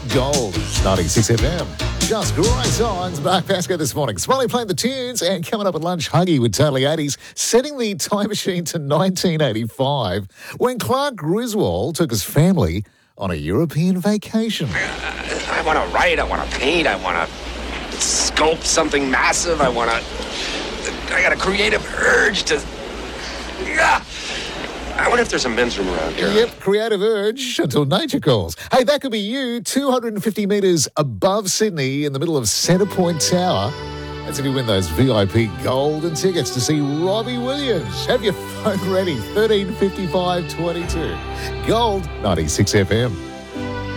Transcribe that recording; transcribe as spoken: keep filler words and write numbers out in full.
Gold, ninety-six F M. Just great signs. Mark Pasco this morning. Smiley playing the tunes, and coming up at lunch, Huggy with Totally eighties, setting the time machine to nineteen eighty-five when Clark Griswold took his family on a European vacation. I want to write, I want to paint, I want to sculpt something massive, I want to... I got a creative urge to... Yeah. I wonder if there's a men's room around here. Yep, creative urge until nature calls. Hey, that could be you, two hundred fifty metres above Sydney in the middle of Centrepoint Tower. That's if you win those V I P golden tickets to see Robbie Williams. Have your phone ready, thirteen fifty-five twenty-two. Gold, ninety-six F M.